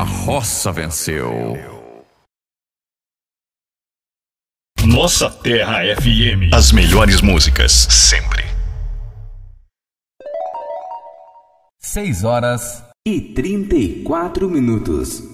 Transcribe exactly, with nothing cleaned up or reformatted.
roça venceu. Nossa Terra F M. As melhores músicas, sempre. Seis horas e trinta e quatro minutos.